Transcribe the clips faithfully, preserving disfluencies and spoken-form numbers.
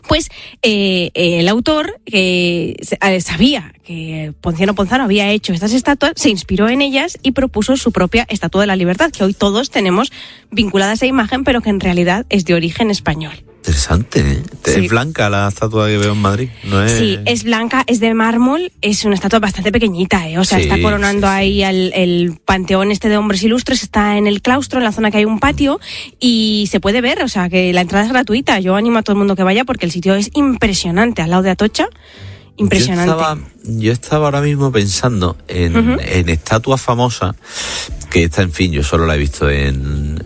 Pues eh, el autor que eh, sabía que Ponciano Ponzano había hecho estas estatuas, se inspiró en ellas y propuso su propia Estatua de la Libertad, que hoy todos tenemos vinculada a esa imagen, pero que en realidad es de origen español. Interesante, ¿eh? Sí. Es blanca la estatua que veo en Madrid, ¿no es? Sí, es blanca, es de mármol, es una estatua bastante pequeñita, ¿eh? O sea, sí, está coronando sí, sí. ahí el, el panteón este de hombres ilustres, está en el claustro, en la zona que hay un patio, y se puede ver, o sea, que la entrada es gratuita. Yo animo a todo el mundo que vaya porque el sitio es impresionante, al lado de Atocha. Impresionante. Yo estaba, yo estaba ahora mismo pensando en, uh-huh. en estatuas famosas, que esta, en fin, yo solo la he visto en,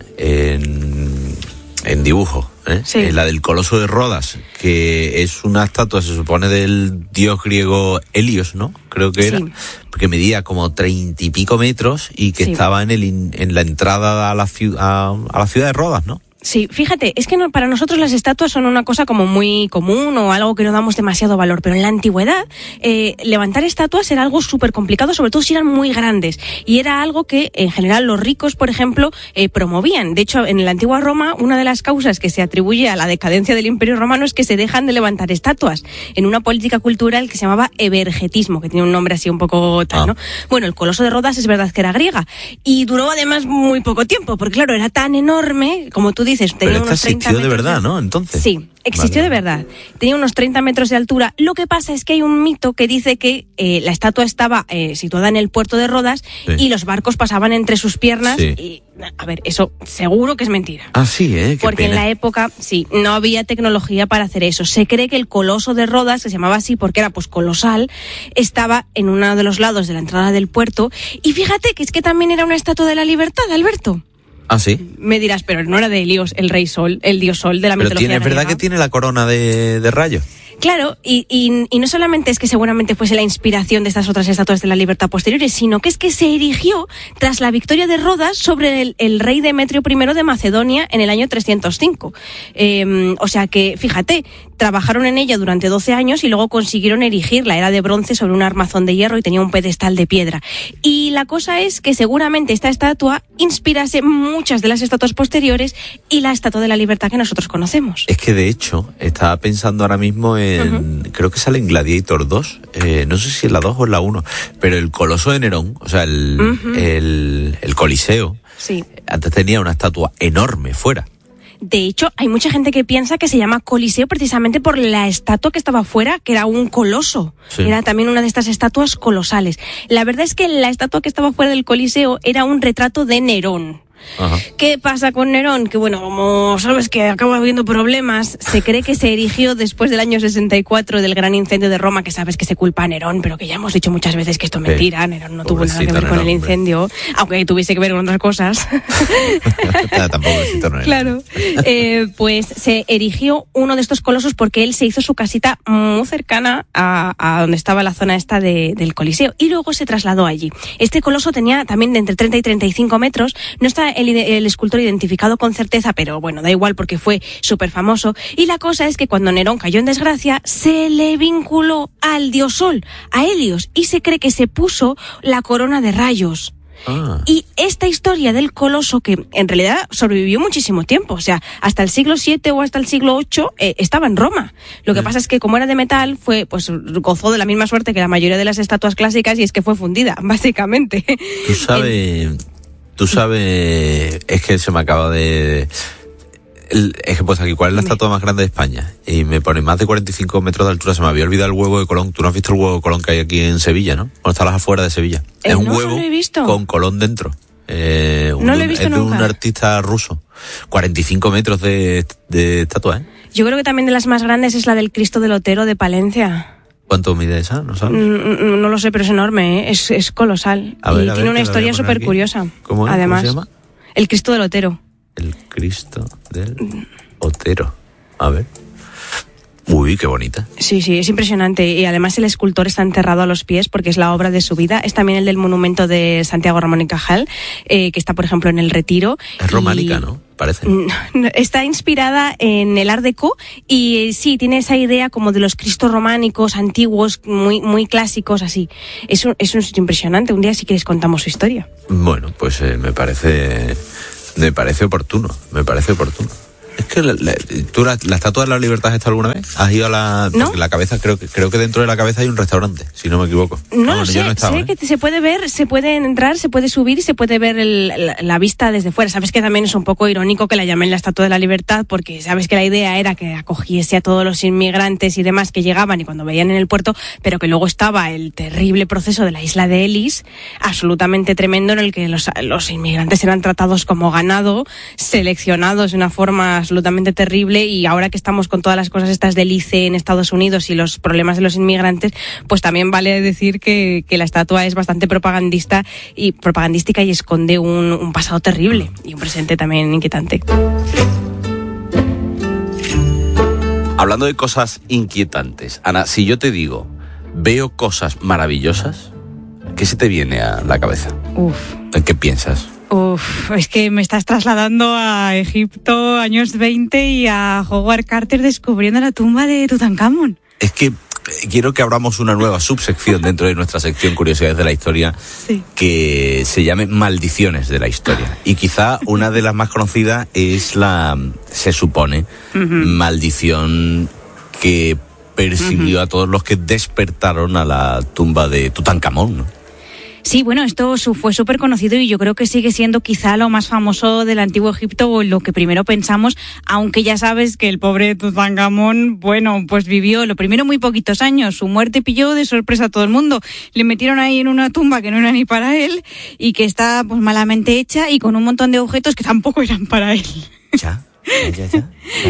en, en dibujos. ¿Eh? Sí. Eh, la del Coloso de Rodas, que es una estatua, se supone, del dios griego Helios, ¿no? Creo que era, sí. que medía como treinta y pico metros y que sí. estaba en el en la entrada a la ciudad a, a la ciudad de Rodas, ¿no? Sí, fíjate, es que no, para nosotros las estatuas son una cosa como muy común o algo que no damos demasiado valor, pero en la antigüedad eh, levantar estatuas era algo súper complicado, sobre todo si eran muy grandes, y era algo que en general los ricos, por ejemplo, eh, promovían. De hecho, en la antigua Roma, una de las causas que se atribuye a la decadencia del Imperio Romano es que se dejan de levantar estatuas en una política cultural que se llamaba evergetismo, que tiene un nombre así un poco tal, ah. ¿no? Bueno, el Coloso de Rodas es verdad que era griega y duró además muy poco tiempo, porque claro, era tan enorme, como tú dices. Tenía Pero esta existió de verdad, ¿no? Entonces. Sí, existió vale. de verdad. Tenía unos treinta metros de altura. Lo que pasa es que hay un mito que dice que eh, la estatua estaba eh, situada en el puerto de Rodas sí. y los barcos pasaban entre sus piernas sí. y, a ver, eso seguro que es mentira. Ah, sí, ¿eh? Qué Porque pena. en la época, sí, no había tecnología para hacer eso. Se cree que el Coloso de Rodas, que se llamaba así porque era pues colosal, estaba en uno de los lados de la entrada del puerto. Y fíjate que es que también era una estatua de la libertad, Alberto. Ah, sí. Me dirás, pero no era de Helios, el rey sol, el dios sol de la pero mitología tiene, griega. ¿Es verdad que tiene la corona de, de rayos? Claro, y, y, y no solamente es que seguramente fuese la inspiración de estas otras estatuas de la libertad posteriores, sino que es que se erigió tras la victoria de Rodas sobre el, el rey Demetrio primero de Macedonia en el año trescientos cinco. Eh, o sea que, fíjate, trabajaron en ella durante doce años y luego consiguieron erigirla. Era de bronce sobre un armazón de hierro y tenía un pedestal de piedra. Y la cosa es que seguramente esta estatua inspirase muchas de las estatuas posteriores y la estatua de la libertad que nosotros conocemos. Es que de hecho, estaba pensando ahora mismo en En, uh-huh. creo que sale en Gladiator dos, eh, no sé si es la dos o es la uno, pero el Coloso de Nerón, o sea, el, uh-huh. el, el Coliseo, sí. antes tenía una estatua enorme fuera. De hecho, hay mucha gente que piensa que se llama Coliseo precisamente por la estatua que estaba fuera, que era un coloso. Sí. Era también una de estas estatuas colosales. La verdad es que la estatua que estaba fuera del Coliseo era un retrato de Nerón. Ajá. ¿Qué pasa con Nerón? Que bueno, como sabes que acaba habiendo problemas, se cree que se erigió después del año sesenta y cuatro del gran incendio de Roma, que sabes que se culpa a Nerón, pero que ya hemos dicho muchas veces que esto es mentira. Sí. Nerón no Pobrecita tuvo nada que ver Nerón, con el incendio, hombre. Aunque tuviese que ver con otras cosas. Tampoco Claro. Eh, pues se erigió uno de estos colosos porque él se hizo su casita muy cercana a, a donde estaba la zona esta de, del Coliseo y luego se trasladó allí. Este coloso tenía también de entre treinta y treinta y cinco metros, no está El, el escultor identificado con certeza, pero bueno, da igual porque fue súper famoso. Y la cosa es que cuando Nerón cayó en desgracia, se le vinculó al dios Sol, a Helios, y se cree que se puso la corona de rayos. Ah. Y esta historia del coloso, que en realidad sobrevivió muchísimo tiempo, o sea, hasta el siglo siete o hasta el siglo ocho eh, estaba en Roma. Lo que eh. pasa es que como era de metal, fue pues gozó de la misma suerte que la mayoría de las estatuas clásicas y es que fue fundida, básicamente. Tú sabes... En... Tú sabes, es que se me acaba de... El, es que pues aquí, ¿cuál es la estatua más grande de España? Y me pone más de cuarenta y cinco metros de altura. Se me había olvidado el huevo de Colón. Tú no has visto el huevo de Colón que hay aquí en Sevilla, ¿no? Bueno, está a las afueras de Sevilla. Eh, es un no, huevo lo he visto. Con Colón dentro. Eh, un, no lo he visto es de nunca. un artista ruso. cuarenta y cinco metros de, de estatua, ¿eh? Yo creo que también de las más grandes es la del Cristo del Otero de Palencia. ¿Cuánto mide esa? ¿No sabes? No, no lo sé, pero es enorme, ¿eh? es, es colosal. A ver, y a tiene ver, una historia súper curiosa. ¿Cómo es? Además, ¿Cómo se llama? El Cristo del Otero. El Cristo del Otero. A ver. Uy, qué bonita. Sí, sí, es impresionante. Y además el escultor está enterrado a los pies porque es la obra de su vida. Es también el del monumento de Santiago Ramón y Cajal, eh, que está, por ejemplo, en el Retiro. Es románica, y... ¿no? Parece. Está inspirada en el Art Deco y sí, tiene esa idea como de los cristos románicos, antiguos, muy muy clásicos, así. Es un, es un sitio impresionante. Un día, si quieres, contamos su historia. Bueno, pues eh, me parece me parece oportuno, me parece oportuno. Es que la, la, tú la, la Estatua de la Libertad has estado alguna vez? ¿Has ido a la, ¿No? la cabeza? Creo que creo que dentro de la cabeza hay un restaurante, si no me equivoco. No, no no sé, no he estado, sé ¿eh? que se puede ver, se puede entrar, se puede subir y se puede ver el, la, la vista desde fuera. Sabes que también es un poco irónico que la llamen la Estatua de la Libertad, porque sabes que la idea era que acogiese a todos los inmigrantes y demás que llegaban y cuando veían en el puerto, pero que luego estaba el terrible proceso de la isla de Ellis, absolutamente tremendo, en el que los, los inmigrantes eran tratados como ganado, seleccionados de una forma absolutamente terrible. Y ahora que estamos con todas las cosas estas del I C E en Estados Unidos y los problemas de los inmigrantes, pues también vale decir que, que la estatua es bastante propagandista y propagandística y esconde un, un pasado terrible y un presente también inquietante. Hablando de cosas inquietantes, Ana, si yo te digo, veo cosas maravillosas, ¿qué se te viene a la cabeza? Uf. ¿En qué piensas? Uf, es que me estás trasladando a Egipto, años veinte, y a Howard Carter descubriendo la tumba de Tutankamón. Es que quiero que abramos una nueva subsección dentro de nuestra sección Curiosidades de la Historia, sí, que se llame Maldiciones de la Historia. Y quizá una de las más conocidas es la, se supone, uh-huh. maldición que persiguió uh-huh. a todos los que despertaron a la tumba de Tutankamón, ¿no? Sí, bueno, esto fue súper conocido y yo creo que sigue siendo quizá lo más famoso del Antiguo Egipto o lo que primero pensamos, aunque ya sabes que el pobre Tutankamón, bueno, pues vivió lo primero muy poquitos años, su muerte pilló de sorpresa a todo el mundo, le metieron ahí en una tumba que no era ni para él y que está pues malamente hecha y con un montón de objetos que tampoco eran para él. Ya, ya, ya, ya.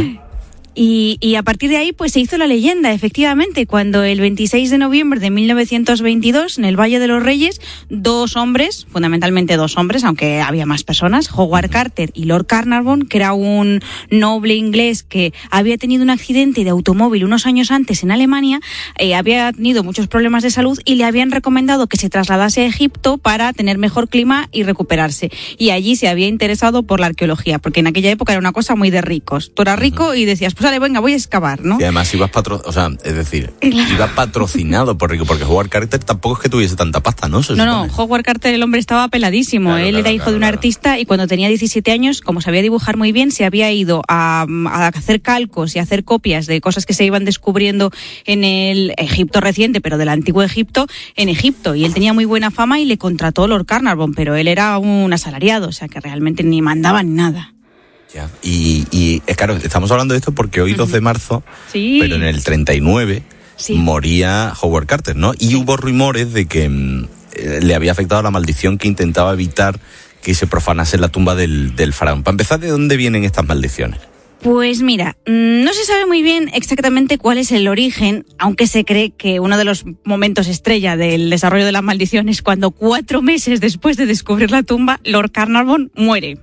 Y, y a partir de ahí pues se hizo la leyenda, efectivamente, cuando el veintiséis de noviembre de mil novecientos veintidós, en el Valle de los Reyes, dos hombres, fundamentalmente dos hombres, aunque había más personas, Howard Carter y Lord Carnarvon, que era un noble inglés que había tenido un accidente de automóvil unos años antes en Alemania, eh, había tenido muchos problemas de salud y le habían recomendado que se trasladase a Egipto para tener mejor clima y recuperarse. Y allí se había interesado por la arqueología, porque en aquella época era una cosa muy de ricos. Tú eras rico y decías, pues vale, venga, voy a excavar, ¿no? Y además ibas patro... o sea, es decir, iba patrocinado por rico, porque Howard Carter tampoco es que tuviese tanta pasta, ¿no? Se no, supone. no, Howard Carter, el hombre estaba peladísimo. Claro, Él claro, era hijo claro, de un claro. artista y cuando tenía diecisiete años, como sabía dibujar muy bien, se había ido a, a hacer calcos y a hacer copias de cosas que se iban descubriendo en el Egipto reciente, pero del antiguo Egipto, en Egipto. Y él tenía muy buena fama y le contrató Lord Carnarvon, pero él era un asalariado, o sea que realmente ni mandaba ni nada. Ya. Y, y es claro, estamos hablando de esto porque hoy dos de marzo, sí. pero en el treinta y nueve sí. moría Howard Carter, ¿no? Y sí. hubo rumores de que mm, le había afectado la maldición que intentaba evitar que se profanase la tumba del, del faraón. Para empezar, ¿de dónde vienen estas maldiciones? Pues mira, no se sabe muy bien exactamente cuál es el origen, aunque se cree que uno de los momentos estrella del desarrollo de la maldición es cuando cuatro meses después de descubrir la tumba, Lord Carnarvon muere.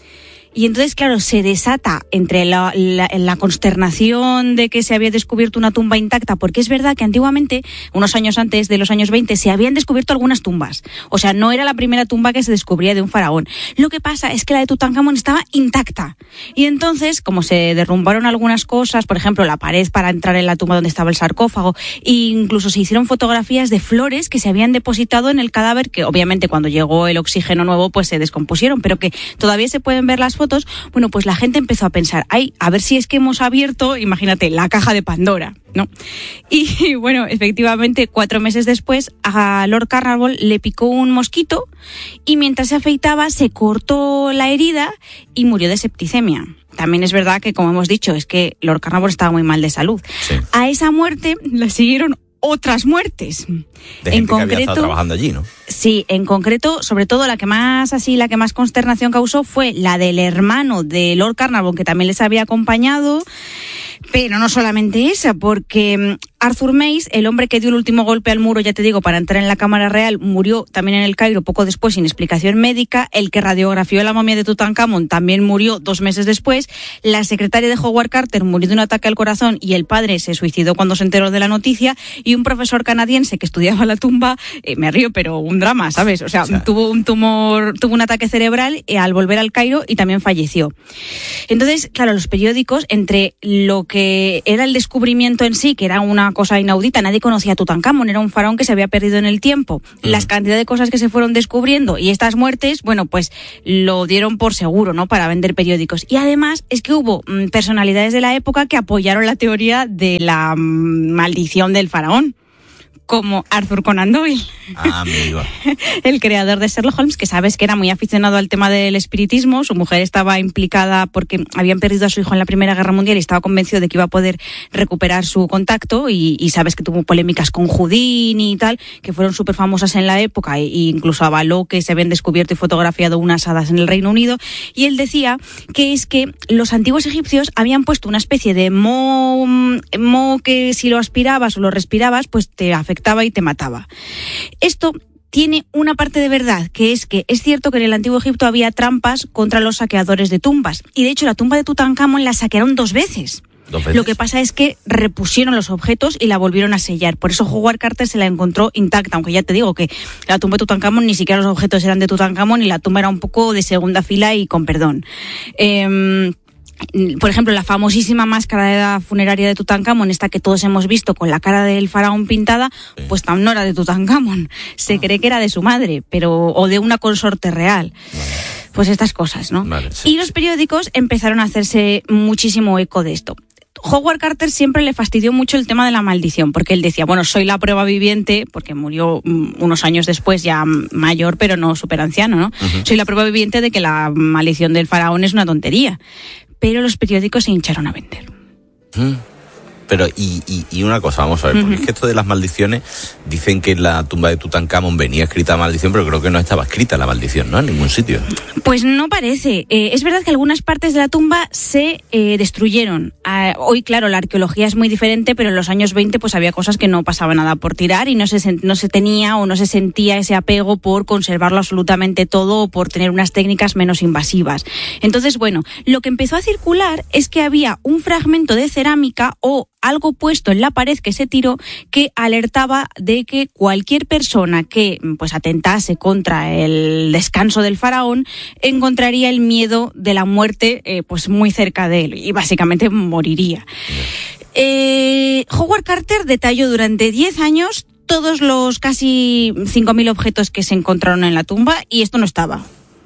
Y entonces, claro, se desata entre la, la, la consternación de que se había descubierto una tumba intacta, porque es verdad que antiguamente, unos años antes de los años veinte, se habían descubierto algunas tumbas. O sea, no era la primera tumba que se descubría de un faraón. Lo que pasa es que la de Tutankamón estaba intacta. Y entonces, como se derrumbaron algunas cosas, por ejemplo, la pared para entrar en la tumba donde estaba el sarcófago, e incluso se hicieron fotografías de flores que se habían depositado en el cadáver, que obviamente cuando llegó el oxígeno nuevo, pues se descompusieron, pero que todavía se pueden ver las fotos. Bueno, pues la gente empezó a pensar, ay, a ver si es que hemos abierto, imagínate, la caja de Pandora, ¿no? Y, y bueno, efectivamente, cuatro meses después, a Lord Carnarvon le picó un mosquito y mientras se afeitaba se cortó la herida y murió de septicemia. También es verdad que, como hemos dicho, es que Lord Carnarvon estaba muy mal de salud. Sí. A esa muerte le siguieron otras muertes. De gente en concreto, que había estado trabajando allí, ¿no? Sí, en concreto, sobre todo la que más así, la que más consternación causó fue la del hermano de Lord Carnarvon, que también les había acompañado. Pero no solamente esa, porque Arthur Mace, el hombre que dio el último golpe al muro, ya te digo, para entrar en la Cámara Real, murió también en el Cairo poco después sin explicación médica. El que radiografió la momia de Tutankamón también murió dos meses después. La secretaria de Howard Carter murió de un ataque al corazón y el padre se suicidó cuando se enteró de la noticia. Y un profesor canadiense que estudiaba la tumba, eh, me río, pero un drama, ¿sabes? O sea, sí. tuvo un tumor, tuvo un ataque cerebral eh, al volver al Cairo y también falleció. Entonces, claro, los periódicos, entre lo que era el descubrimiento en sí, que era una una cosa inaudita. Nadie conocía a Tutankamón, era un faraón que se había perdido en el tiempo. Mm. Las cantidades de cosas que se fueron descubriendo y estas muertes, bueno, pues lo dieron por seguro, ¿no? Para vender periódicos. Y además es que hubo mm, personalidades de la época que apoyaron la teoría de la mm, maldición del faraón, como Arthur Conan Doyle, ah, amigo. el creador de Sherlock Holmes, que sabes que era muy aficionado al tema del espiritismo. Su mujer estaba implicada porque habían perdido a su hijo en la Primera Guerra Mundial y estaba convencido de que iba a poder recuperar su contacto, y, y sabes que tuvo polémicas con Houdini y tal, que fueron súper famosas en la época, e incluso avaló que se habían descubierto y fotografiado unas hadas en el Reino Unido. Y él decía que es que los antiguos egipcios habían puesto una especie de moho, moho que si lo aspirabas o lo respirabas, pues te afectaba y te mataba. Esto tiene una parte de verdad, que es que es cierto que en el Antiguo Egipto había trampas contra los saqueadores de tumbas, y de hecho la tumba de Tutankamón la saquearon dos veces. ¿Dos veces? Lo que pasa es que repusieron los objetos y la volvieron a sellar. Por eso Howard Carter se la encontró intacta, aunque ya te digo que la tumba de Tutankamón ni siquiera los objetos eran de Tutankamón y la tumba era un poco de segunda fila y con perdón. Eh, Por ejemplo, la famosísima máscara de la funeraria de Tutankamón, esta que todos hemos visto con la cara del faraón pintada, sí. Pues no era de Tutankamón. Se ah. cree que era de su madre, pero o de una consorte real. Vale. Pues estas cosas, ¿no? Vale, sí, y los periódicos empezaron a hacerse muchísimo eco de esto. Howard Carter siempre le fastidió mucho el tema de la maldición, porque él decía, bueno, soy la prueba viviente, porque murió unos años después, ya mayor, pero no súper anciano, ¿no? Uh-huh. Soy la prueba viviente de que la maldición del faraón es una tontería. Pero los periódicos se hincharon a vender. Mm. Pero, y, y, y una cosa, vamos a ver, porque uh-huh. es que esto de las maldiciones, dicen que en la tumba de Tutankamón venía escrita la maldición, pero creo que no estaba escrita la maldición, ¿no? En ningún sitio. Pues no parece. Eh, es verdad que algunas partes de la tumba se eh, destruyeron. Eh, hoy, claro, la arqueología es muy diferente, pero en los años veinte pues había cosas que no pasaba nada por tirar y no se, no se tenía o no se sentía ese apego por conservarlo absolutamente todo o por tener unas técnicas menos invasivas. Entonces, bueno, lo que empezó a circular es que había un fragmento de cerámica o algo puesto en la pared que se tiró que alertaba de que cualquier persona que pues atentase contra el descanso del faraón encontraría el miedo de la muerte eh, pues muy cerca de él y básicamente moriría. Eh, Howard Carter detalló durante diez años todos los casi cinco mil objetos que se encontraron en la tumba y esto no estaba.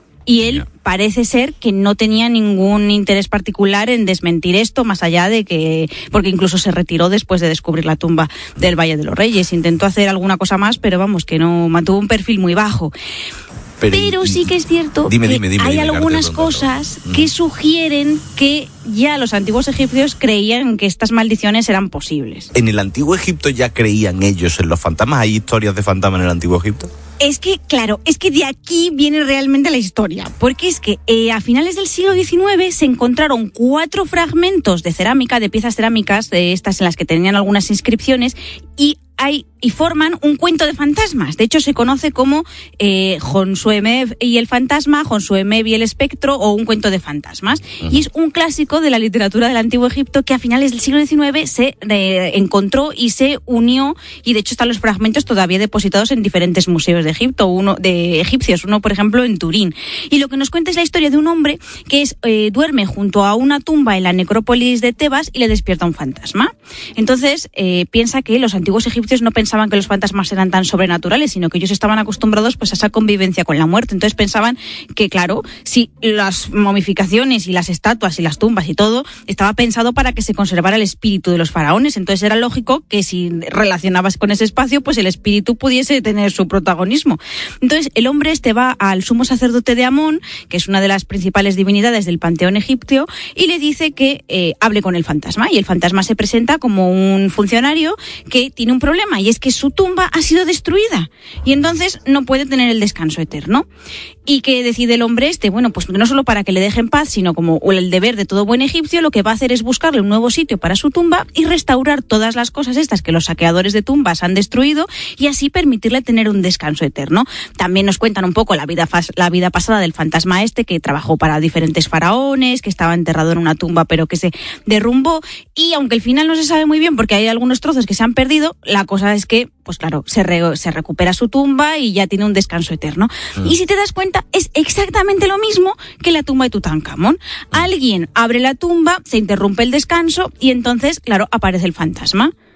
Y él parece ser que no tenía ningún interés particular en desmentir esto, más allá de que, porque incluso se retiró después de descubrir la tumba del Valle de los Reyes. Intentó hacer alguna cosa más, pero vamos, que no, mantuvo un perfil muy bajo. Pero, pero sí que es cierto dime, que dime, dime, hay dime, algunas Carter, cosas no. que sugieren que ya los antiguos egipcios creían que estas maldiciones eran posibles. ¿En el Antiguo Egipto ya creían ellos en los fantasmas? ¿Hay historias de fantasmas en el Antiguo Egipto? Es que, claro, es que de aquí viene realmente la historia, porque es que eh, a finales del siglo diecinueve se encontraron cuatro fragmentos de cerámica, de piezas cerámicas, de estas en las que tenían algunas inscripciones, y hay y forman un cuento de fantasmas. De hecho, se conoce como eh, Jonsuemev y el fantasma, Jonsuemev y el espectro, o un cuento de fantasmas. Uh-huh. Y es un clásico de la literatura del Antiguo Egipto que a finales del siglo diecinueve se eh, encontró y se unió, y de hecho están los fragmentos todavía depositados en diferentes museos de Egipto, uno de egipcios, uno por ejemplo en Turín. Y lo que nos cuenta es la historia de un hombre que es eh, duerme junto a una tumba en la necrópolis de Tebas y le despierta un fantasma. Entonces eh, piensa que los antiguos egipcios no pensaban que los fantasmas eran tan sobrenaturales, sino que ellos estaban acostumbrados pues a esa convivencia con la muerte. Entonces pensaban que, claro, si las momificaciones y las estatuas y las tumbas y todo estaba pensado para que se conservara el espíritu de los faraones, entonces era lógico que si relacionabas con ese espacio, pues el espíritu pudiese tener su protagonismo. Entonces el hombre este va al sumo sacerdote de Amón, que es una de las principales divinidades del panteón egipcio, y le dice que eh, hable con el fantasma, y el fantasma se presenta como un funcionario que tiene un problema, y es que su tumba ha sido destruida y entonces no puede tener el descanso eterno. ¿Y qué decide el hombre este? Bueno, pues no solo para que le deje en paz, sino como el deber de todo buen egipcio, lo que va a hacer es buscarle un nuevo sitio para su tumba y restaurar todas las cosas estas que los saqueadores de tumbas han destruido, y así permitirle tener un descanso eterno. También nos cuentan un poco la vida, la vida pasada del fantasma este, que trabajó para diferentes faraones, que estaba enterrado en una tumba pero que se derrumbó, y aunque el final no se sabe muy bien porque hay algunos trozos que se han perdido, la cosa es que pues claro, se, re, se recupera su tumba y ya tiene un descanso eterno. Mm. Y si te das cuenta, es exactamente lo mismo que la tumba de Tutankamón. Mm. Alguien abre la tumba, se interrumpe el descanso y entonces, claro, aparece el fantasma.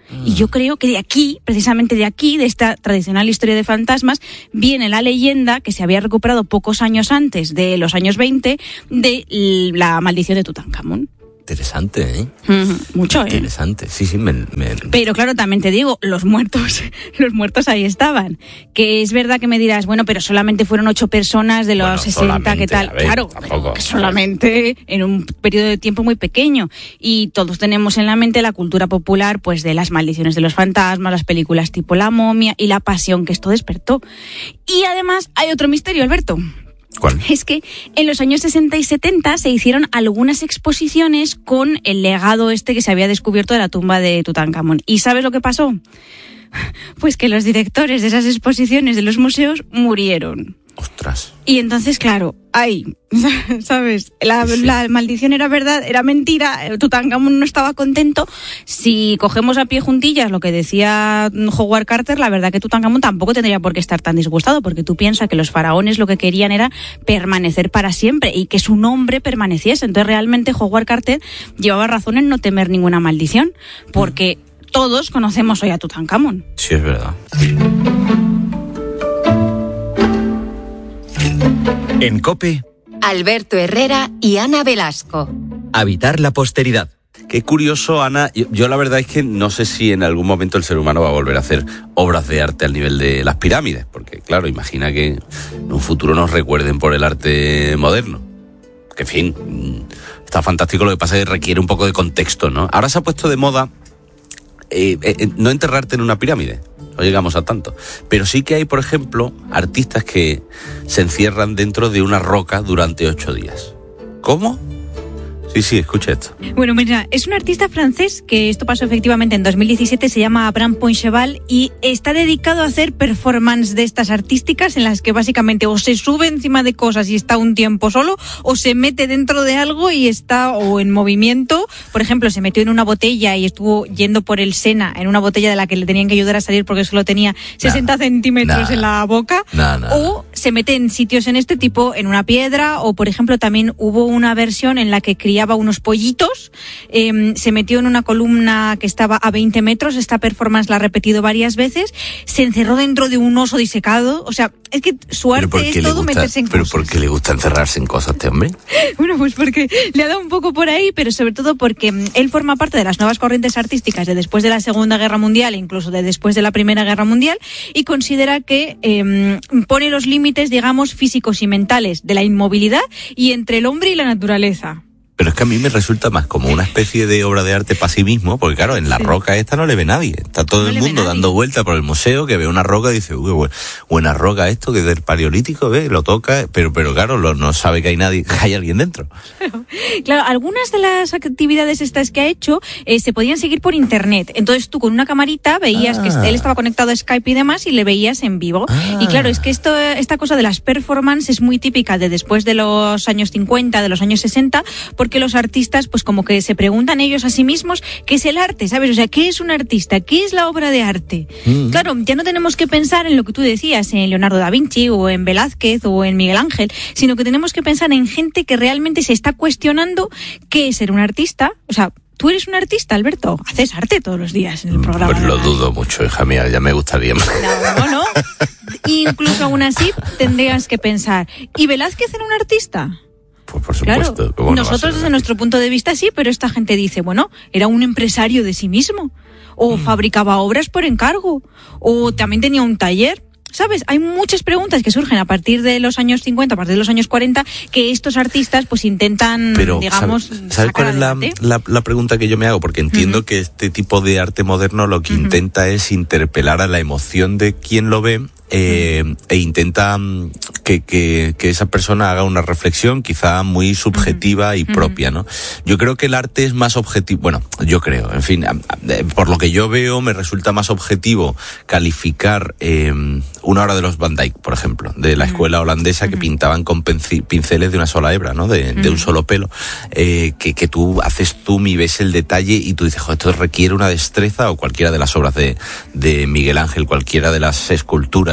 Mm. Y yo creo que de aquí, precisamente de aquí, de esta tradicional historia de fantasmas, viene la leyenda que se había recuperado pocos años antes, de los años veinte, de la maldición de Tutankamón. Interesante, ¿eh? Mm, mucho, ¿eh? Interesante, sí, sí. Me, me... Pero claro, también te digo, los muertos, los muertos ahí estaban. Que es verdad que me dirás, bueno, pero solamente fueron ocho personas de los bueno, sesenta, ¿qué tal? Ver, claro, tampoco, solamente en un periodo de tiempo muy pequeño. Y todos tenemos en la mente la cultura popular, pues de las maldiciones de los fantasmas, las películas tipo La Momia y la pasión que esto despertó. Y además hay otro misterio, Alberto. ¿Cuál? Es que en los años sesenta y setenta se hicieron algunas exposiciones con el legado este que se había descubierto de la tumba de Tutankamón. ¿Y sabes lo que pasó? Pues que los directores de esas exposiciones de los museos murieron. Ostras. Y entonces, claro, ay, ¿sabes? La, sí. la maldición era verdad, era mentira, Tutankamón no estaba contento. Si cogemos a pie juntillas lo que decía Howard Carter, la verdad que Tutankamón tampoco tendría por qué estar tan disgustado, porque tú piensas que los faraones lo que querían era permanecer para siempre y que su nombre permaneciese. Entonces, realmente Howard Carter llevaba razón en no temer ninguna maldición, porque mm. todos conocemos hoy a Tutankamón. Sí, es verdad. En COPE, Alberto Herrera y Ana Velasco. Habitar la posteridad. Qué curioso, Ana. Yo, yo la verdad es que no sé si en algún momento el ser humano va a volver a hacer obras de arte al nivel de las pirámides, porque claro, imagina que en un futuro nos recuerden por el arte moderno. Que en fin, está fantástico, lo que pasa es que requiere un poco de contexto, ¿no? Ahora se ha puesto de moda eh, eh, no enterrarte en una pirámide. No llegamos a tanto. Pero sí que hay, por ejemplo, artistas que se encierran dentro de una roca durante ocho días. ¿Cómo? Sí, sí, escucha esto. Bueno, mira, es un artista francés que esto pasó efectivamente en dos mil diecisiete, se llama Abraham Poincheval y está dedicado a hacer performance de estas artísticas en las que básicamente o se sube encima de cosas y está un tiempo solo o se mete dentro de algo y está o en movimiento. Por ejemplo, se metió en una botella y estuvo yendo por el Sena en una botella de la que le tenían que ayudar a salir porque solo tenía sesenta nah, centímetros nah, en la boca. Nah, nah, o se mete en sitios en este tipo, en una piedra, o por ejemplo también hubo una versión en la que criaba unos pollitos, eh, se metió en una columna que estaba a veinte metros, esta performance la ha repetido varias veces, se encerró dentro de un oso disecado, o sea, es que su arte es todo gusta, meterse en ¿pero cosas. ¿Pero por qué le gusta encerrarse en cosas a este hombre? Bueno, pues porque le ha dado un poco por ahí, pero sobre todo porque él forma parte de las nuevas corrientes artísticas de después de la Segunda Guerra Mundial e incluso de después de la Primera Guerra Mundial y considera que eh, pone los límites, digamos, físicos y mentales de la inmovilidad y entre el hombre y la naturaleza. Pero es que a mí me resulta más como una especie de obra de arte para sí mismo, porque claro, en la sí. roca esta no le ve nadie. Está todo no el mundo dando vuelta por el museo, que ve una roca y dice, uy, buena roca esto, que es del Paleolítico, ve, lo toca, pero pero claro, lo, no sabe que hay nadie, que hay alguien dentro. Claro, algunas de las actividades estas que ha hecho eh, se podían seguir por internet. Entonces tú con una camarita veías ah. que él estaba conectado a Skype y demás y le veías en vivo. Ah. Y claro, es que esto, esta cosa de las performances es muy típica de después de los años cincuenta, de los años sesenta, porque los artistas pues como que se preguntan ellos a sí mismos qué es el arte, ¿sabes? O sea, ¿qué es un artista? ¿Qué es la obra de arte? Mm. Claro, ya no tenemos que pensar en lo que tú decías, en Leonardo da Vinci o en Velázquez o en Miguel Ángel, sino que tenemos que pensar en gente que realmente se está cuestionando qué es ser un artista. O sea, ¿tú eres un artista, Alberto? Haces arte todos los días en el programa. Pues lo dudo mucho, hija mía, ya me gustaría más. No, no, no. Incluso aún así tendrías que pensar, ¿y Velázquez era un artista? Pues por supuesto. Claro, nosotros desde nuestro punto de vista sí, pero esta gente dice, bueno, era un empresario de sí mismo, o mm. fabricaba obras por encargo, o también tenía un taller. ¿Sabes? Hay muchas preguntas que surgen a partir de los años cincuenta, a partir de los años cuarenta, que estos artistas pues intentan, pero, digamos, ¿sabes, ¿sabes cuál es la, la, la pregunta que yo me hago? Porque entiendo uh-huh. que este tipo de arte moderno lo que uh-huh. intenta es interpelar a la emoción de quien lo ve eh, uh-huh. e intenta que, que, que esa persona haga una reflexión quizá muy subjetiva uh-huh. y propia, ¿no? Yo creo que el arte es más objetivo, bueno, yo creo, en fin, por lo que yo veo me resulta más objetivo calificar eh, una obra de los Van Dyck, por ejemplo, de la escuela holandesa, uh-huh. que pintaban con pinceles de una sola hebra, ¿no? De, uh-huh. de un solo pelo, eh, que, que tú haces zoom y ves el detalle y tú dices, joder, esto requiere una destreza, o cualquiera de las obras de, de Miguel Ángel, cualquiera de las esculturas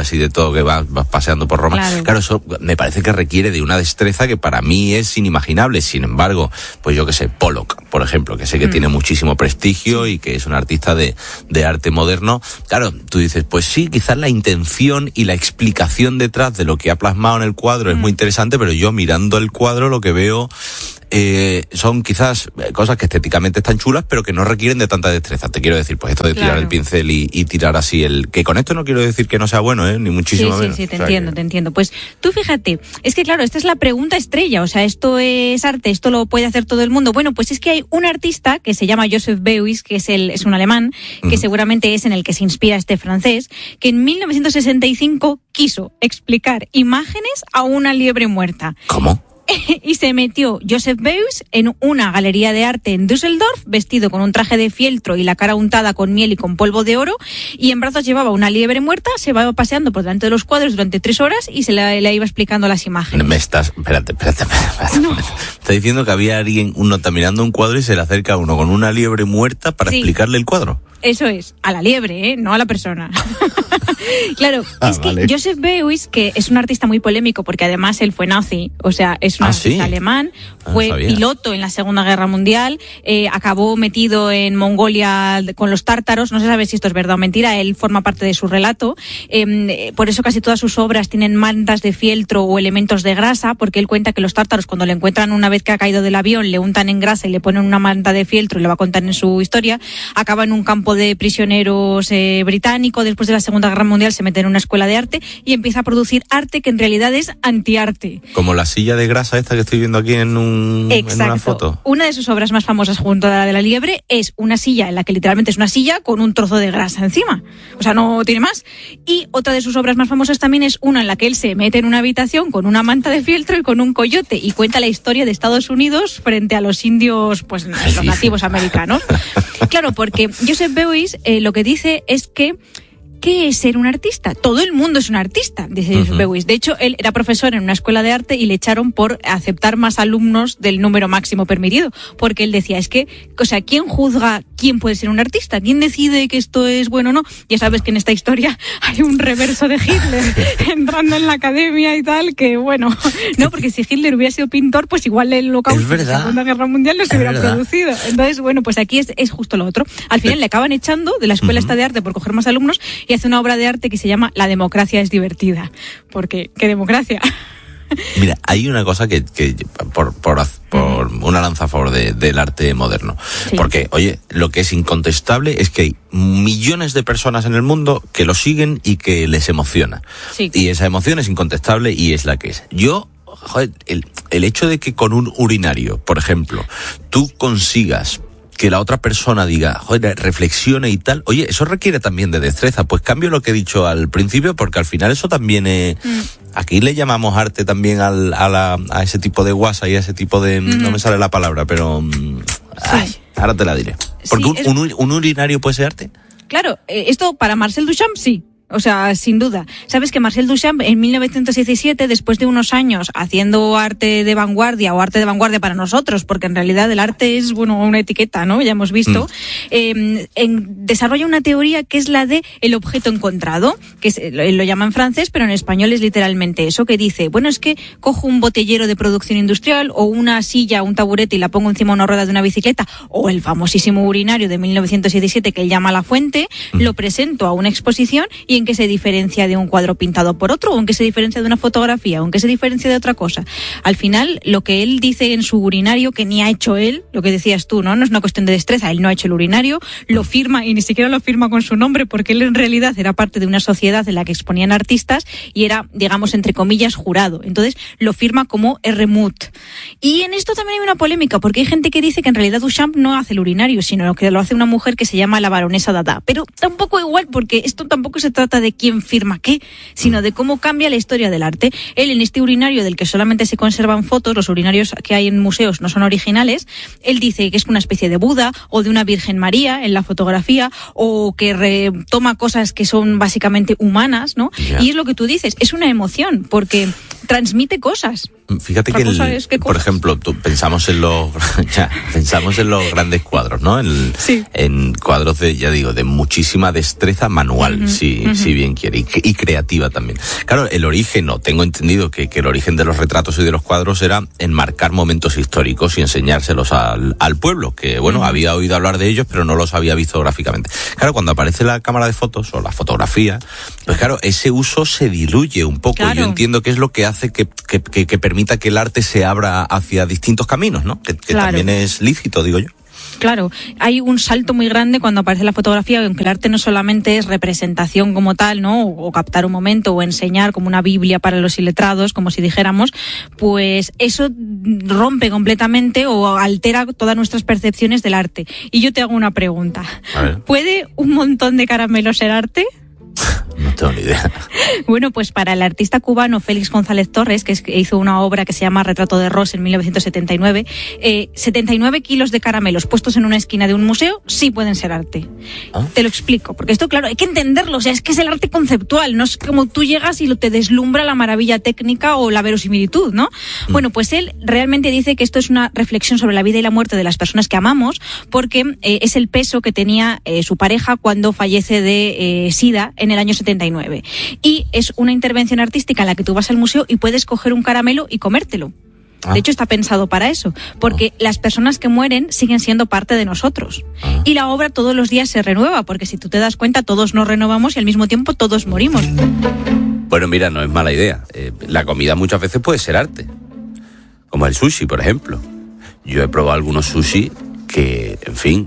pinturas y de todo que vas, vas paseando por Roma. Claro. claro, eso me parece que requiere de una destreza que para mí es inimaginable. Sin embargo, pues yo que sé, Pollock, por ejemplo, que sé que mm. tiene muchísimo prestigio y que es un artista de, de arte moderno. Claro, tú dices, pues sí, quizás la intención y la explicación detrás de lo que ha plasmado en el cuadro mm. es muy interesante, pero yo mirando el cuadro lo que veo eh, son quizás cosas que estéticamente están chulas, pero que no requieren de tanta destreza. Te quiero decir, pues esto de tirar claro. el pincel y, y tirar así el... Que con esto no quiero decir que no sea bueno, ¿eh? Ni muchísimo sí, sí, menos. Sí, sí, te o sea entiendo, que... te entiendo. Pues tú fíjate, es que claro, esta es la pregunta estrella, o sea, esto es arte, esto lo puede hacer todo el mundo. Bueno, pues es que hay un artista que se llama Joseph Beuys, que es, el, es un alemán, que uh-huh. seguramente es en el que se inspira este francés, que en mil novecientos sesenta y cinco quiso explicar imágenes a una liebre muerta. ¿Cómo? Y se metió Joseph Beuys en una galería de arte en Düsseldorf, vestido con un traje de fieltro y la cara untada con miel y con polvo de oro, y en brazos llevaba una liebre muerta, se iba paseando por delante de los cuadros durante tres horas y se le, le iba explicando las imágenes. Me estás... Espérate, espérate, espérate. espérate. No. Está diciendo que había alguien, uno está mirando un cuadro y se le acerca a uno con una liebre muerta para sí. explicarle el cuadro. Eso es, a la liebre, ¿eh? No a la persona. Claro, ah, es que vale. Joseph Beuys, que es un artista muy polémico porque además él fue nazi, o sea, es un ah, artista ¿sí? alemán, fue ah, piloto en la Segunda Guerra Mundial, eh, acabó metido en Mongolia con los tártaros, no se sabe si esto es verdad o mentira, él forma parte de su relato, eh, por eso casi todas sus obras tienen mantas de fieltro o elementos de grasa, porque él cuenta que los tártaros cuando le encuentran una vez que ha caído del avión, le untan en grasa y le ponen una manta de fieltro y le va a contar en su historia, acaba en un campo de prisioneros eh, británico, después de la Segunda Guerra Mundial se mete en una escuela de arte y empieza a producir arte que en realidad es antiarte. Como la silla de grasa esta que estoy viendo aquí en, un, en una foto. Una de sus obras más famosas junto a la de la liebre es una silla en la que literalmente es una silla con un trozo de grasa encima. O sea, no tiene más. Y otra de sus obras más famosas también es una en la que él se mete en una habitación con una manta de fieltro y con un coyote y cuenta la historia de Estados Unidos frente a los indios, pues los nativos americanos. Claro, porque Joseph Beuys eh, lo que dice es que ¿qué es ser un artista? Todo el mundo es un artista, dice Joseph uh-huh. Beuys. De hecho, él era profesor en una escuela de arte y le echaron por aceptar más alumnos del número máximo permitido. Porque él decía, es que, o sea, ¿quién juzga quién puede ser un artista? ¿Quién decide que esto es bueno o no? Ya sabes que en esta historia hay un reverso de Hitler entrando en la academia y tal, que bueno, no, porque si Hitler hubiera sido pintor, pues igual el holocausto de la Segunda Guerra Mundial no se hubiera verdad. producido. Entonces, bueno, pues aquí es, es justo lo otro. Al final le acaban echando de la escuela uh-huh. esta de arte por coger más alumnos y hace una obra de arte que se llama La democracia es divertida. Porque, ¿qué democracia? Mira, hay una cosa que, que por, por, por una lanza a favor de, del arte moderno. Sí. Porque, oye, lo que es incontestable es que hay millones de personas en el mundo que lo siguen y que les emociona. Sí. Y esa emoción es incontestable y es la que es. Yo, joder, el, el hecho de que con un urinario, por ejemplo, tú consigas que la otra persona diga, joder, reflexione y tal, oye, eso requiere también de destreza. Pues cambio lo que he dicho al principio, porque al final eso también es... Mm. Aquí le llamamos arte también al, a, la, a ese tipo de guasa y a ese tipo de... Mm. No me sale la palabra, pero... Ay, sí. Ahora te la diré. Porque sí, un, es... un, un urinario puede ser arte. Claro, eh, esto para Marcel Duchamp sí. O sea, sin duda. Sabes que Marcel Duchamp en mil novecientos diecisiete, después de unos años haciendo arte de vanguardia o arte de vanguardia para nosotros, porque en realidad el arte es, bueno, una etiqueta, ¿no? Ya hemos visto. Mm. Eh, en, desarrolla una teoría que es la de el objeto encontrado, que es, lo, lo llama en francés, pero en español es literalmente eso, que dice, bueno, es que cojo un botellero de producción industrial o una silla, un taburete y la pongo encima de una rueda de una bicicleta, o el famosísimo urinario de mil novecientos diecisiete que él llama La Fuente, mm. lo presento a una exposición y en qué se diferencia de un cuadro pintado por otro, o en qué se diferencia de una fotografía, o en qué se diferencia de otra cosa. Al final, lo que él dice en su urinario, que ni ha hecho él, lo que decías tú, ¿no? No es una cuestión de destreza, él no ha hecho el urinario, lo firma y ni siquiera lo firma con su nombre, porque él en realidad era parte de una sociedad en la que exponían artistas y era, digamos, entre comillas, jurado. Entonces, lo firma como R. Mut. Y en esto también hay una polémica, porque hay gente que dice que en realidad Duchamp no hace el urinario, sino que lo hace una mujer que se llama la baronesa Dada. Pero tampoco igual, porque esto tampoco se trata de quién firma qué, sino de cómo cambia la historia del arte. Él, en este urinario del que solamente se conservan fotos, los urinarios que hay en museos no son originales, él dice que es una especie de Buda o de una Virgen María en la fotografía, o que retoma cosas que son básicamente humanas, ¿no? Yeah. Y es lo que tú dices, es una emoción, porque transmite cosas. Fíjate que, el, por ejemplo, tú, pensamos en los ya, pensamos en los grandes cuadros, ¿no? En, sí. en cuadros de, ya digo, de muchísima destreza manual, uh-huh, sí, uh-huh. uh-huh. si bien quiere, y, y creativa también. Claro, el origen, no, tengo entendido que, que el origen de los retratos y de los cuadros era enmarcar momentos históricos y enseñárselos al, al pueblo, que bueno, uh-huh. había oído hablar de ellos, pero no los había visto gráficamente. Claro, cuando aparece la cámara de fotos o la fotografía, pues claro, ese uso se diluye un poco. Claro. Yo entiendo que es lo que hace que, que, que, que permita que el arte se abra hacia distintos caminos, ¿no? Que, que claro. también es lícito, digo yo. Claro, hay un salto muy grande cuando aparece la fotografía, aunque el arte no solamente es representación como tal, ¿no? O, o captar un momento o enseñar como una Biblia para los iletrados, como si dijéramos, pues eso rompe completamente o altera todas nuestras percepciones del arte. Y yo te hago una pregunta. ¿Puede un montón de caramelos ser arte? No tengo ni idea. Bueno, pues para el artista cubano Félix González Torres, que, es, que hizo una obra que se llama Retrato de Ross en mil novecientos setenta y nueve, eh, setenta y nueve kilos de caramelos puestos en una esquina de un museo sí pueden ser arte. ¿Ah? Te lo explico, porque esto, claro, hay que entenderlo, o sea, es que es el arte conceptual, no es como tú llegas y lo te deslumbra la maravilla técnica o la verosimilitud, ¿no? Mm. Bueno, pues él realmente dice que esto es una reflexión sobre la vida y la muerte de las personas que amamos, porque eh, es el peso que tenía eh, su pareja cuando fallece de eh, SIDA en el año setenta y nueve. Y es una intervención artística en la que tú vas al museo y puedes coger un caramelo y comértelo. Ah. De hecho, está pensado para eso, porque ah. las personas que mueren siguen siendo parte de nosotros. Ah. Y la obra todos los días se renueva, porque si tú te das cuenta, todos nos renovamos y al mismo tiempo todos morimos. Bueno, mira, no es mala idea. Eh, la comida muchas veces puede ser arte. Como el sushi, por ejemplo. Yo he probado algunos sushi que, en fin,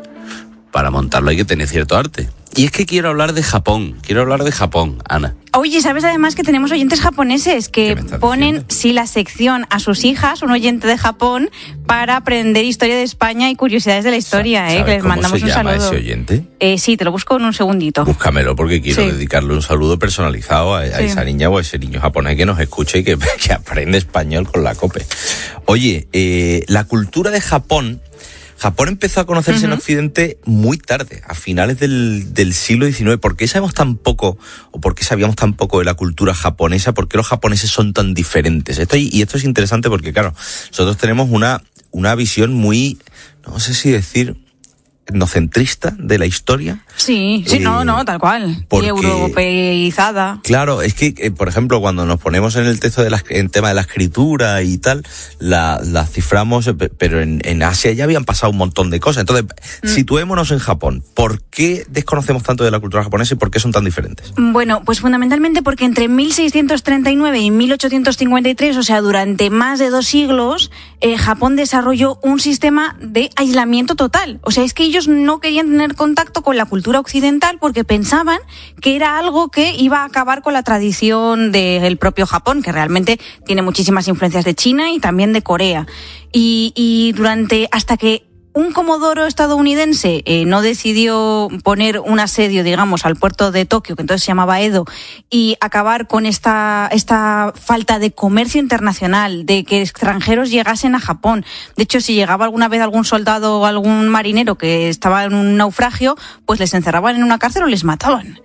para montarlo hay que tener cierto arte. Y es que quiero hablar de Japón, quiero hablar de Japón, Ana. Oye, ¿sabes además que tenemos oyentes japoneses que ponen, diciendo? sí, la sección a sus hijas, un oyente de Japón, para aprender historia de España y curiosidades de la historia, ¿eh? Que les mandamos un saludo. ¿Cómo se llama ese oyente? Eh, sí, te lo busco en un segundito. Búscamelo porque quiero sí. dedicarle un saludo personalizado a, a sí. esa niña o a ese niño japonés que nos escuche y que, que aprende español con la COPE. Oye, eh, la cultura de Japón... Japón empezó a conocerse uh-huh. en Occidente muy tarde, a finales del, del siglo diecinueve. ¿Por qué sabemos tan poco, o por qué sabíamos tan poco de la cultura japonesa? ¿Por qué los japoneses son tan diferentes? Esto, y esto es interesante porque, claro, nosotros tenemos una, una visión muy, no sé si decir, etnocentrista de la historia. Sí, sí, eh, no, no, tal cual. Porque, y europeizada. Claro, es que, eh, por ejemplo, cuando nos ponemos en el texto de la, en tema de la escritura y tal, la, la ciframos, pero en, en Asia ya habían pasado un montón de cosas. Entonces, mm. situémonos en Japón. ¿Por qué desconocemos tanto de la cultura japonesa y por qué son tan diferentes? Bueno, pues fundamentalmente porque entre mil seiscientos treinta y nueve y mil ochocientos cincuenta y tres, o sea, durante más de dos siglos, eh, Japón desarrolló un sistema de aislamiento total. O sea, es que ellos no querían tener contacto con la cultura occidental porque pensaban que era algo que iba a acabar con la tradición del propio Japón, que realmente tiene muchísimas influencias de China y también de Corea. Y, y durante, hasta que un comodoro estadounidense eh, no decidió poner un asedio, digamos, al puerto de Tokio, que entonces se llamaba Edo, y acabar con esta esta falta de comercio internacional, de que extranjeros llegasen a Japón. De hecho, si llegaba alguna vez algún soldado o algún marinero que estaba en un naufragio, pues les encerraban en una cárcel o les mataban.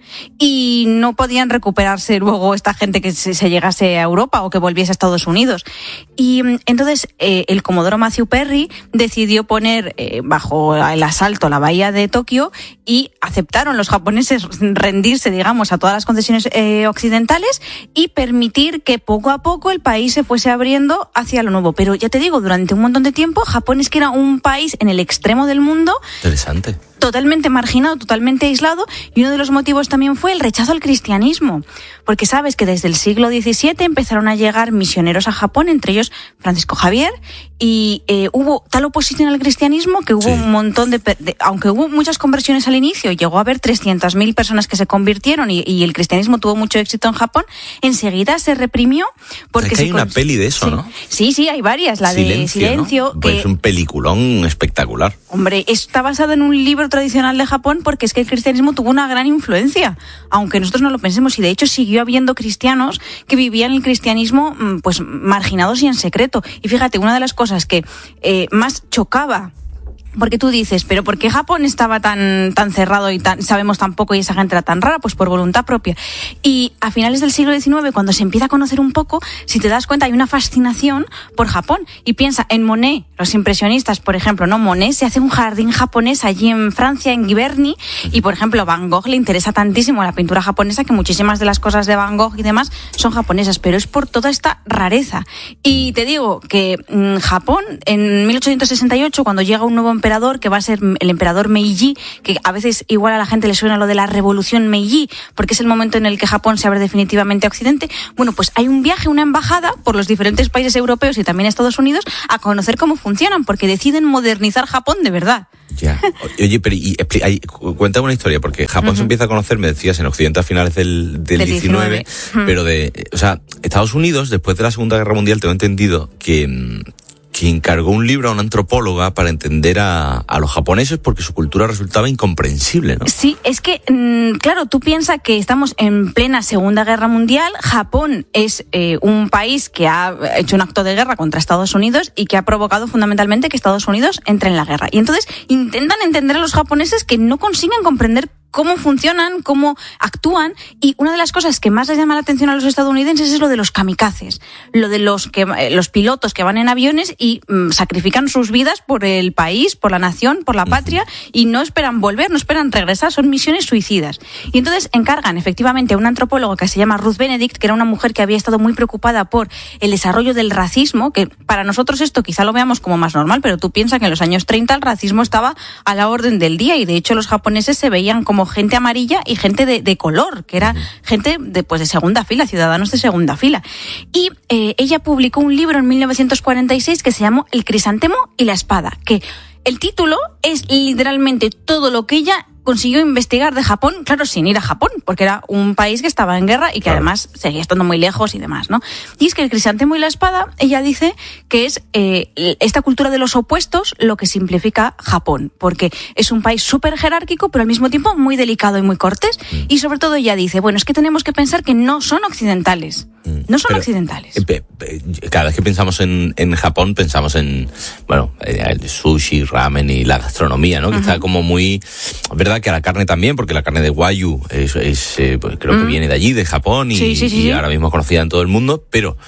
Y no podían recuperarse luego esta gente que se, se llegase a Europa o que volviese a Estados Unidos. Y entonces eh, el comodoro Matthew Perry decidió poner Eh, bajo el asalto a la bahía de Tokio y aceptaron los japoneses rendirse, digamos, a todas las concesiones eh, occidentales y permitir que poco a poco el país se fuese abriendo hacia lo nuevo. Pero ya te digo, durante un montón de tiempo Japón es que era un país en el extremo del mundo. Interesante. Totalmente marginado, totalmente aislado, y uno de los motivos también fue el rechazo al cristianismo, porque sabes que desde el siglo diecisiete empezaron a llegar misioneros a Japón, entre ellos Francisco Javier, y eh, hubo tal oposición al cristianismo que hubo sí. un montón de, de, aunque hubo muchas conversiones al inicio, llegó a haber trescientas mil personas que se convirtieron y, y el cristianismo tuvo mucho éxito en Japón, enseguida se reprimió porque es que se hay una peli de eso, sí. ¿no? Sí, sí, hay varias, la Silencio, de Silencio, ¿no? que pues es un peliculón espectacular. Hombre, está basado en un libro tradicional de Japón porque es que el cristianismo tuvo una gran influencia, aunque nosotros no lo pensemos, y de hecho siguió habiendo cristianos que vivían el cristianismo pues marginados y en secreto. Y fíjate, una de las cosas que eh, más chocaba Porque tú dices, ¿pero por qué Japón estaba tan, tan cerrado y tan, sabemos tan poco y esa gente era tan rara? Pues por voluntad propia. Y a finales del siglo diecinueve, cuando se empieza a conocer un poco, si te das cuenta, hay una fascinación por Japón. Y piensa en Monet, los impresionistas, por ejemplo, ¿no? Monet se hace un jardín japonés allí en Francia, en Giverny, y por ejemplo, Van Gogh le interesa tantísimo la pintura japonesa que muchísimas de las cosas de Van Gogh y demás son japonesas, pero es por toda esta rareza. Y te digo que mmm, Japón, en mil ochocientos sesenta y ocho, cuando llega un nuevo emperador, que va a ser el emperador Meiji, que a veces igual a la gente le suena lo de la revolución Meiji, porque es el momento en el que Japón se abre definitivamente a Occidente. Bueno, pues hay un viaje, una embajada por los diferentes países europeos y también Estados Unidos a conocer cómo funcionan, porque deciden modernizar Japón de verdad. Ya. Oye, pero y, y, cuéntame una historia, porque Japón uh-huh. se empieza a conocer, me decías, en Occidente a finales del, del, del diecinueve, diecinueve. Uh-huh. Pero de, o sea, Estados Unidos, después de la Segunda Guerra Mundial, tengo entendido que... que encargó un libro a una antropóloga para entender a, a los japoneses porque su cultura resultaba incomprensible, ¿no? Sí, es que, mmm, claro, tú piensas que estamos en plena Segunda Guerra Mundial, Japón es eh, un país que ha hecho un acto de guerra contra Estados Unidos y que ha provocado fundamentalmente que Estados Unidos entre en la guerra. Y entonces intentan entender a los japoneses que no consiguen comprender cómo funcionan, cómo actúan, y una de las cosas que más les llama la atención a los estadounidenses es lo de los kamikazes, lo de los que los pilotos que van en aviones y mmm, sacrifican sus vidas por el país, por la nación, por la patria, y no esperan volver, no esperan regresar, son misiones suicidas. Y entonces encargan efectivamente a un antropólogo que se llama Ruth Benedict, que era una mujer que había estado muy preocupada por el desarrollo del racismo, que para nosotros esto quizá lo veamos como más normal, pero tú piensas que en los años treinta el racismo estaba a la orden del día, y de hecho los japoneses se veían como gente amarilla y gente de, de color, que era gente de, pues de segunda fila, ciudadanos de segunda fila. Y eh, ella publicó un libro en mil novecientos cuarenta y seis que se llamó El crisantemo y la espada, que el título es literalmente todo lo que ella consiguió investigar de Japón, claro, sin ir a Japón, porque era un país que estaba en guerra y que claro, además seguía estando muy lejos y demás, ¿no? Y es que el crisantemo y la espada, ella dice que es eh, esta cultura de los opuestos lo que simplifica Japón, porque es un país súper jerárquico, pero al mismo tiempo muy delicado y muy cortés, mm. y sobre todo ella dice, bueno, es que tenemos que pensar que no son occidentales. No son pero, occidentales. Eh, cada vez que pensamos en, en Japón, pensamos en, bueno, el sushi, ramen y la gastronomía, ¿no? Uh-huh. Que está como muy... verdad que a la carne también, porque la carne de Wagyu es, es eh, pues creo uh-huh. que viene de allí, de Japón, y, sí, sí, sí, y sí. ahora mismo es conocida en todo el mundo, pero...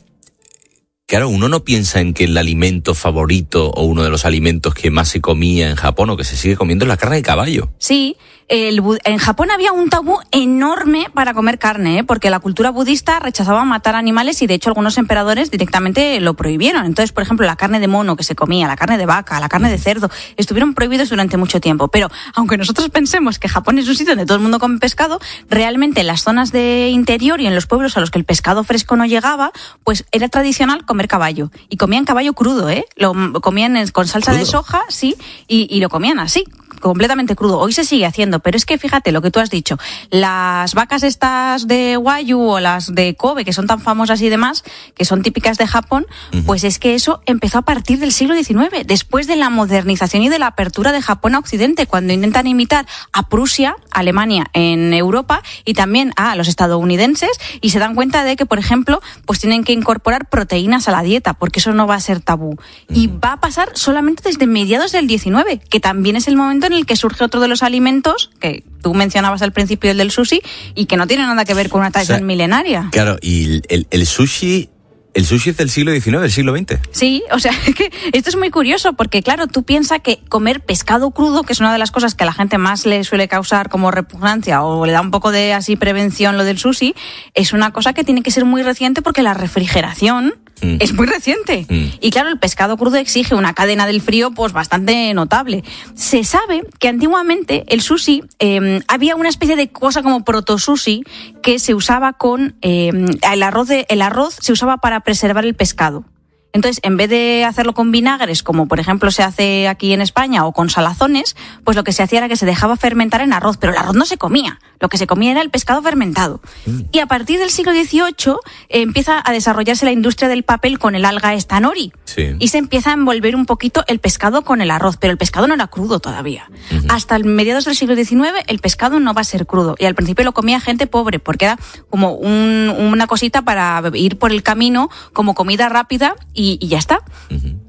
Claro, uno no piensa en que el alimento favorito o uno de los alimentos que más se comía en Japón o que se sigue comiendo es la carne de caballo. Sí, el, en Japón había un tabú enorme para comer carne, ¿eh? Porque la cultura budista rechazaba matar animales y de hecho algunos emperadores directamente lo prohibieron. Entonces, por ejemplo, la carne de mono que se comía, la carne de vaca, la carne de cerdo, estuvieron prohibidos durante mucho tiempo. Pero aunque nosotros pensemos que Japón es un sitio donde todo el mundo come pescado, realmente en las zonas de interior y en los pueblos a los que el pescado fresco no llegaba, pues era tradicional comer caballo. Y comían caballo crudo, ¿eh? Lo comían con salsa ¿Crudo? de soja, sí, y, y lo comían así, completamente crudo. Hoy se sigue haciendo, pero es que fíjate lo que tú has dicho, las vacas estas de Wagyu o las de Kobe, que son tan famosas y demás, que son típicas de Japón, uh-huh. pues es que eso empezó a partir del siglo diecinueve, después de la modernización y de la apertura de Japón a Occidente, cuando intentan imitar a Prusia, Alemania en Europa, y también a los estadounidenses, y se dan cuenta de que, por ejemplo, pues tienen que incorporar proteínas a la dieta, porque eso no va a ser tabú. Uh-huh. Y va a pasar solamente desde mediados del diecinueve, que también es el momento en el que surge otro de los alimentos que tú mencionabas al principio, el del sushi, y que no tiene nada que ver con una tradición o sea, milenaria. Claro, y el, el sushi... ¿El sushi es del siglo diecinueve, del siglo veinte? Sí, o sea, que esto es muy curioso porque, claro, tú piensas que comer pescado crudo, que es una de las cosas que a la gente más le suele causar como repugnancia o le da un poco de así prevención lo del sushi, es una cosa que tiene que ser muy reciente porque la refrigeración mm. es muy reciente. Mm. Y claro, el pescado crudo exige una cadena del frío pues bastante notable. Se sabe que antiguamente el sushi, eh, había una especie de cosa como proto-sushi que se usaba con eh, el arroz, de, el arroz se usaba para preservar el pescado. Entonces, en vez de hacerlo con vinagres, como por ejemplo se hace aquí en España, o con salazones, pues lo que se hacía era que se dejaba fermentar en arroz, pero el arroz no se comía, lo que se comía era el pescado fermentado. Mm. Y a partir del siglo dieciocho eh, empieza a desarrollarse la industria del papel con el alga esta nori, sí. y se empieza a envolver un poquito el pescado con el arroz, pero el pescado no era crudo todavía. Uh-huh. Hasta el mediados del siglo diecinueve el pescado no va a ser crudo, y al principio lo comía gente pobre, porque era como un, una cosita para ir por el camino como comida rápida, Y, y ya está. Uh-huh.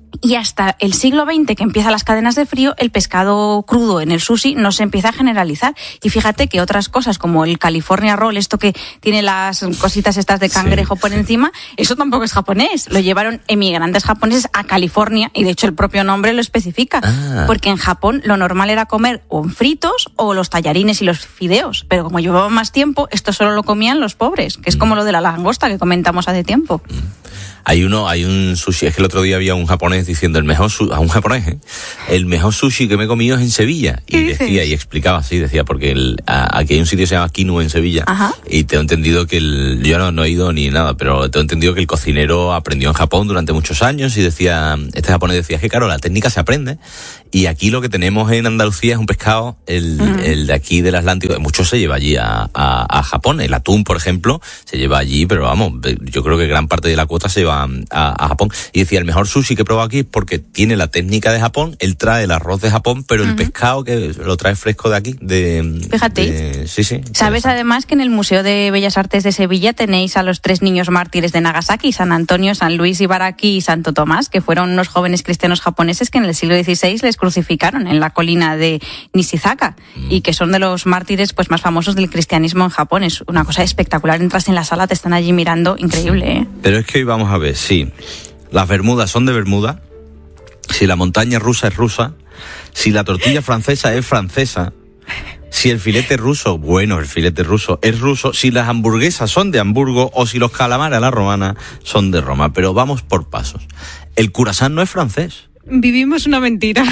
Y hasta el siglo veinte, que empiezan las cadenas de frío, el pescado crudo en el sushi no se empieza a generalizar. Y fíjate que otras cosas como el California Roll, esto que tiene las cositas estas de cangrejo sí, por encima, eso tampoco es japonés. Lo llevaron emigrantes japoneses a California y de hecho el propio nombre lo especifica. Ah. Porque en Japón lo normal era comer o fritos o los tallarines y los fideos. Pero como llevaban más tiempo, esto solo lo comían los pobres, que es como lo de la langosta que comentamos hace tiempo. Hay uno, hay un sushi, es que el otro día había un japonés diciendo el mejor sushi, a un japonés, ¿eh? el mejor sushi que me he comido es en Sevilla. Y decía, y explicaba así, decía, porque el, a, aquí hay un sitio que se llama Kinu en Sevilla. Ajá. Y tengo entendido que el, yo no, no he ido ni nada, pero tengo entendido que el cocinero aprendió en Japón durante muchos años y decía, este japonés decía, es que claro, la técnica se aprende. Y aquí lo que tenemos en Andalucía es un pescado, el, uh-huh. el de aquí del Atlántico, mucho se lleva allí a, a, a Japón. El atún, por ejemplo, se lleva allí, pero vamos, yo creo que gran parte de la cuota se va a, a Japón. Y decía, el mejor sushi que he probado aquí es porque tiene la técnica de Japón, él trae el arroz de Japón, pero uh-huh. el pescado que lo trae fresco de aquí. De, Fíjate. De, sí, sí. ¿Sabes además que en el Museo de Bellas Artes de Sevilla tenéis a los tres niños mártires de Nagasaki, San Antonio, San Luis Ibaraki y Santo Tomás, que fueron unos jóvenes cristianos japoneses que en el siglo dieciséis les crucificaron en la colina de Nishizaka mm. y que son de los mártires pues más famosos del cristianismo en Japón? Es una cosa espectacular. Entras en la sala, te están allí mirando, increíble, ¿eh? Pero es que hoy vamos a ver, sí, las Bermudas son de Bermuda, si la montaña rusa es rusa, si la tortilla francesa es francesa, si el filete ruso, bueno, el filete ruso es ruso, si las hamburguesas son de Hamburgo o si los calamares a la romana son de Roma. Pero vamos por pasos. El curasán no es francés. Vivimos una mentira.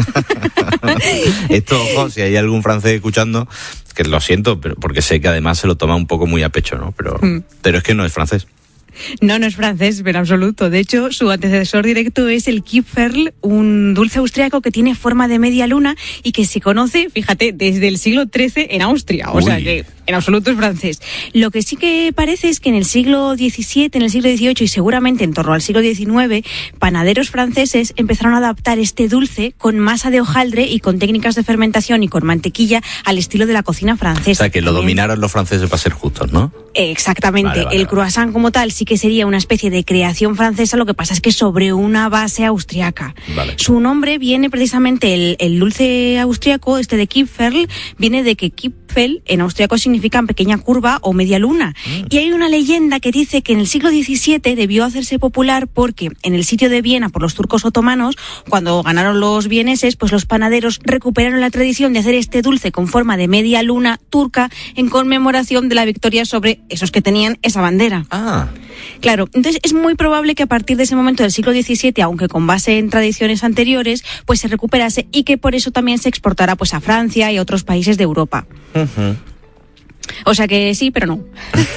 Esto, ojo, si hay algún francés escuchando, que lo siento, pero porque sé que además se lo toma un poco muy a pecho, ¿no? Pero, mm. pero es que no es francés. No, no es francés, en absoluto. De hecho, su antecesor directo es el Kipferl, un dulce austriaco que tiene forma de media luna y que se conoce, fíjate, desde el siglo trece en Austria. O Uy. sea que en absoluto es francés. Lo que sí que parece es que en el siglo diecisiete, en el siglo dieciocho y seguramente en torno al siglo diecinueve, panaderos franceses empezaron a adaptar este dulce con masa de hojaldre y con técnicas de fermentación y con mantequilla al estilo de la cocina francesa. O sea, que lo dominaron los franceses para ser justos, ¿no? Exactamente. Vale, vale, el vale. croissant como tal sí que sería una especie de creación francesa, lo que pasa es que sobre una base austriaca. Vale. Su nombre viene precisamente, el, el dulce austriaco, este de Kipferl, viene de que Kipfel en austriaco significa pequeña curva o media luna. Mm. Y hay una leyenda que dice que en el siglo diecisiete debió hacerse popular porque en el sitio de Viena por los turcos otomanos, cuando ganaron los vieneses, pues los panaderos recuperaron la tradición de hacer este dulce con forma de media luna turca en conmemoración de la victoria sobre esos que tenían esa bandera. Ah. Claro, entonces es muy probable que a partir de ese momento del siglo diecisiete, aunque con base en tradiciones anteriores, pues se recuperase y que por eso también se exportara pues a Francia y a otros países de Europa. Uh-huh. O sea que sí, pero no.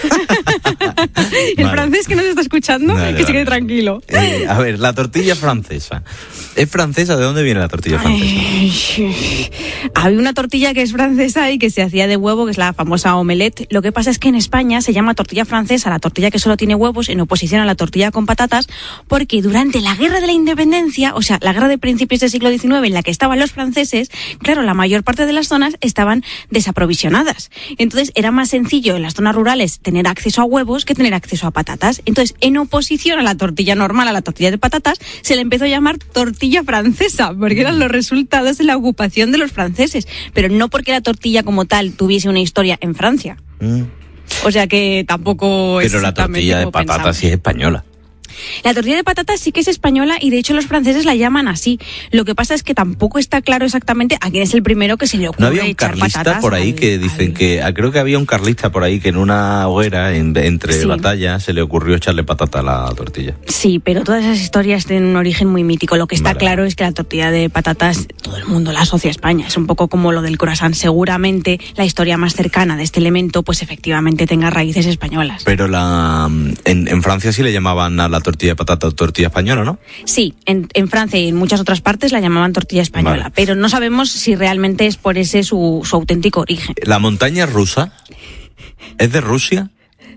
El vale. francés que nos está escuchando, vale, que vale. se quede tranquilo. Eh, a ver, la tortilla francesa. ¿Es francesa? ¿De dónde viene la tortilla francesa? Ay, había una tortilla que es francesa y que se hacía de huevo, que es la famosa omelette. Lo que pasa es que en España se llama tortilla francesa, la tortilla que solo tiene huevos, en oposición a la tortilla con patatas, porque durante la Guerra de la Independencia, o sea, la guerra de principios del siglo diecinueve en la que estaban los franceses, claro, la mayor parte de las zonas estaban desaprovisionadas. Entonces, era más sencillo en las zonas rurales tener acceso a huevos que tener acceso a patatas. Entonces, en oposición a la tortilla normal, a la tortilla de patatas, se le empezó a llamar tortilla francesa, porque eran los resultados de la ocupación de los franceses, pero no porque la tortilla como tal tuviese una historia en Francia. Mm. O sea que tampoco es. Pero la tortilla de patatas pensamos. Sí es española. La tortilla de patatas sí que es española y de hecho los franceses la llaman así. Lo que pasa es que tampoco está claro exactamente a quién es el primero que se le ocurre. ¿No había un echar carlista patatas por ahí al, que dicen al... que creo que había un carlista por ahí que en una hoguera en, entre sí. batallas se le ocurrió echarle patata a la tortilla? Sí, pero todas esas historias tienen un origen muy mítico. Lo que está vale. claro es que la tortilla de patatas todo el mundo la asocia a España. Es un poco como lo del croissant. Seguramente la historia más cercana de este elemento pues efectivamente tenga raíces españolas. Pero la en, en Francia sí le llamaban a la tortilla de patata tortilla española, ¿no? Sí, en, en Francia y en muchas otras partes la llamaban tortilla española, vale. pero no sabemos si realmente es por ese su, su auténtico origen. ¿La montaña rusa es de Rusia?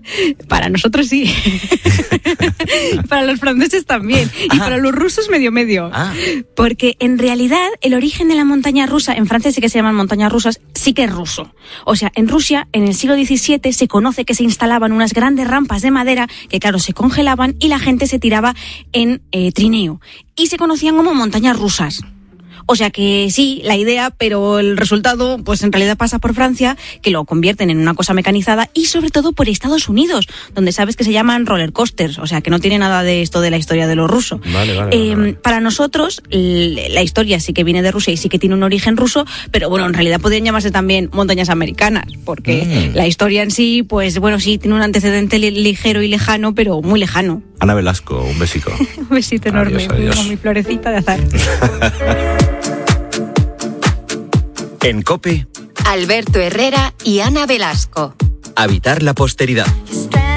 Para nosotros sí. Para los franceses también. Y ah. para los rusos medio medio. Ah. Porque en realidad el origen de la montaña rusa, en Francia sí que se llaman montañas rusas, sí que es ruso. O sea, en Rusia, en el siglo diecisiete, se conoce que se instalaban unas grandes rampas de madera que, claro, se congelaban y la gente se tiraba en eh, trineo. Y se conocían como montañas rusas. O sea que sí, la idea, pero el resultado, pues en realidad pasa por Francia, que lo convierten en una cosa mecanizada, y sobre todo por Estados Unidos, donde sabes que se llaman roller coasters, o sea que no tiene nada de esto de la historia de los rusos. Vale, vale, eh, vale, vale. Para nosotros, la historia sí que viene de Rusia y sí que tiene un origen ruso, pero bueno, en realidad podrían llamarse también montañas americanas, porque mm. la historia en sí, pues bueno, sí, tiene un antecedente li- ligero y lejano, pero muy lejano. Ana Velasco, un besico. Un besito enorme, adiós, adiós. Como mi florecita de azar. En COPE, Alberto Herrera y Ana Velasco. Habitar la posteridad.